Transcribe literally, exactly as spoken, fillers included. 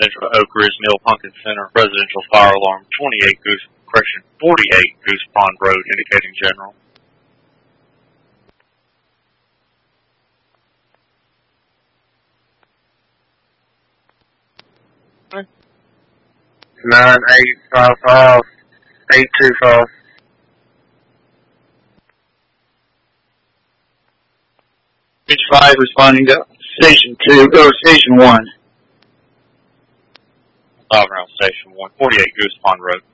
Central Oak Ridge Mill Pumpkin Center, residential fire alarm, twenty-eight Goose, correction, forty-eight Goose Pond Road, indicating general. Nine eight five five eight two five. Stage five responding to station two, or station one. Five around station one, forty-eight Goose Pond Road.